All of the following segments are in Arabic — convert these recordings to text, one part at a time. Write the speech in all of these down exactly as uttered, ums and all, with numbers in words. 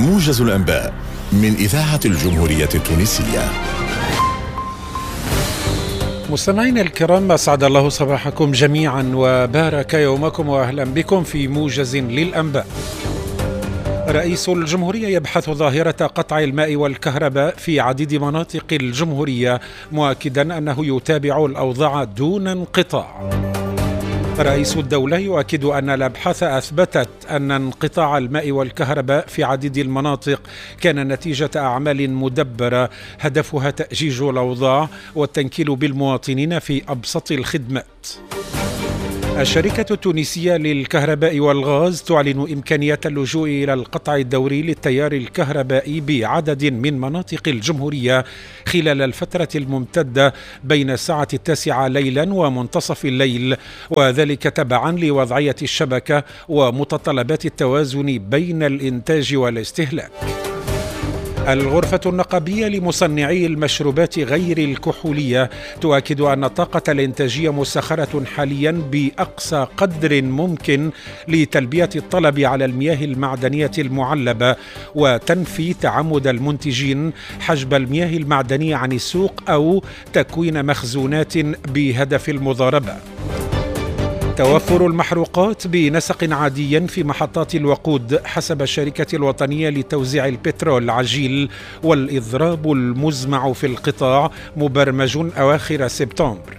موجز الأنباء من إذاعة الجمهورية التونسية. مستمعينا الكرام، أسعد الله صباحكم جميعا وبارك يومكم وأهلا بكم في موجز للأنباء. رئيس الجمهورية يبحث ظاهرة قطع الماء والكهرباء في عديد مناطق الجمهورية، مؤكدا أنه يتابع الأوضاع دون انقطاع. رئيس الدولة يؤكد أن الأبحاث أثبتت أن انقطاع الماء والكهرباء في عديد المناطق كان نتيجة أعمال مدبرة هدفها تأجيج الأوضاع والتنكيل بالمواطنين في أبسط الخدمات. الشركة التونسية للكهرباء والغاز تعلن إمكانية اللجوء إلى القطع الدوري للتيار الكهربائي بعدد من مناطق الجمهورية خلال الفترة الممتدة بين الساعة التاسعة ليلا ومنتصف الليل، وذلك تبعا لوضعية الشبكة ومتطلبات التوازن بين الإنتاج والاستهلاك. الغرفة النقابية لمصنعي المشروبات غير الكحولية تؤكد أن الطاقة الإنتاجية مسخرة حاليا بأقصى قدر ممكن لتلبية الطلب على المياه المعدنية المعلبة، وتنفي تعمد المنتجين حجب المياه المعدنية عن السوق أو تكوين مخزونات بهدف المضاربة. توفر المحروقات بنسق عادي في محطات الوقود حسب الشركة الوطنية لتوزيع البترول عجيل، والإضراب المزمع في القطاع مبرمج أواخر سبتمبر.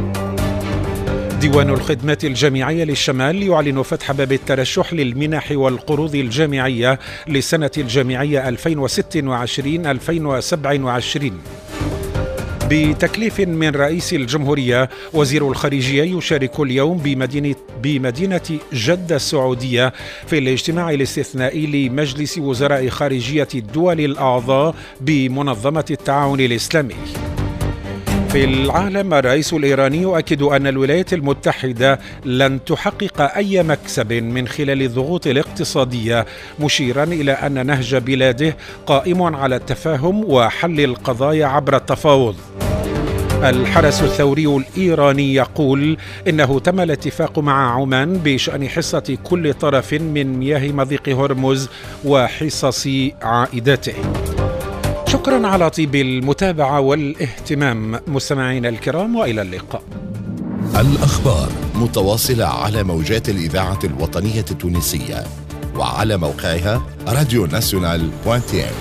ديوان الخدمات الجامعية للشمال يعلن فتح باب الترشح للمنح والقروض الجامعية للسنة الجامعية ألفين وستة وعشرين ألفين وسبعة وعشرين. بتكليف من رئيس الجمهورية، وزير الخارجية يشارك اليوم بمدينة, بمدينة جدة السعودية في الاجتماع الاستثنائي لمجلس وزراء خارجية الدول الأعضاء بمنظمة التعاون الإسلامي. في العالم، الرئيس الإيراني يؤكد أن الولايات المتحدة لن تحقق أي مكسب من خلال الضغوط الاقتصادية، مشيرا إلى أن نهج بلاده قائم على التفاهم وحل القضايا عبر التفاوض. الحرس الثوري الإيراني يقول إنه تم الاتفاق مع عمان بشأن حصة كل طرف من مياه مضيق هرمز وحصص عائداته. شكرا على طيب المتابعة والاهتمام مستمعينا الكرام، وإلى اللقاء. الأخبار متواصلة على موجات الإذاعة الوطنية التونسية وعلى موقعها راديو ناسيونال دوت تي إم.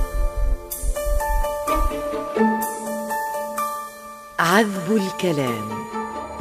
عذب الكلام.